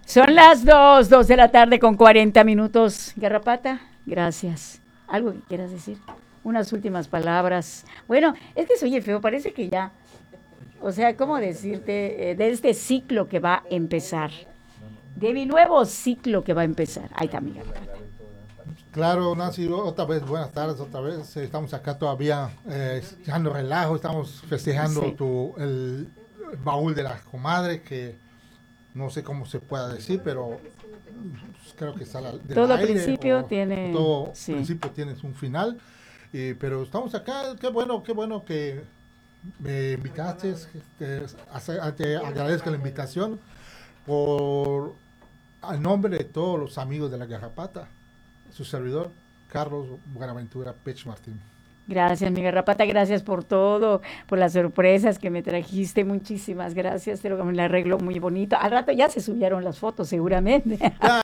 Son las 2 de la tarde con 40 minutos. Garrapata, gracias. ¿Algo que quieras decir? Unas últimas palabras. Bueno, es que se oye feo, parece que ya, o sea, ¿cómo decirte? De este ciclo que va a empezar. De mi nuevo ciclo que va a empezar. Ahí está mi Garrapata. Claro, Nancy, otra vez, buenas tardes, otra vez. Estamos acá todavía echando relajo, estamos festejando Sí. el baúl de la comadre, que no sé cómo se pueda decir, pero creo que está del Todo aire, principio o tiene... todo Sí. principio tiene un final. Pero estamos acá, qué bueno que me invitaste, te agradezco la invitación por al nombre de todos los amigos de la Garrapata, su servidor, Carlos Buenaventura Pech Martín. Gracias, mi Garrapata, gracias por todo, por las sorpresas que me trajiste, muchísimas gracias, te lo me la arreglo muy bonito. Al rato ya se subieron las fotos, seguramente.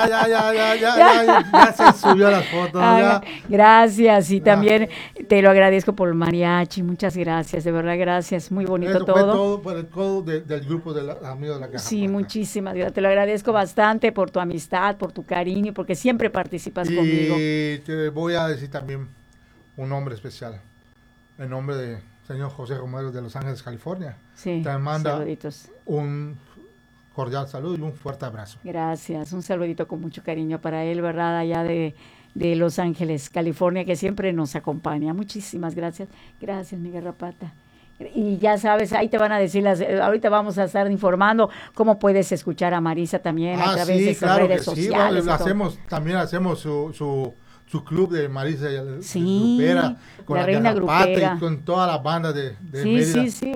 Ya se subió las fotos, ya. Gracias, y Ya. también te lo agradezco por el mariachi, muchas gracias, de verdad, gracias, muy bonito Eso fue todo. todo por el codo del grupo de amigos de la Garrapata. Sí, muchísimas gracias, te lo agradezco bastante por tu amistad, por tu cariño, porque siempre participas conmigo. Y te voy a decir también un nombre especial, el nombre de señor José Romero de Los Ángeles, California. Sí, Te manda saluditos. un cordial saludo y un fuerte abrazo. Gracias, un saludito con mucho cariño para él, ¿verdad? Allá de Los Ángeles, California, que siempre nos acompaña. Muchísimas gracias. Gracias, mi Garrapata. Y ya sabes, ahí te van a decir, ahorita vamos a estar informando cómo puedes escuchar a Marisa también a través de sus redes sociales. También hacemos su club de Marisa Sí, Grupera, con la la reina Garrapata grupera. y con toda la banda de Sí, Mérida. sí, sí,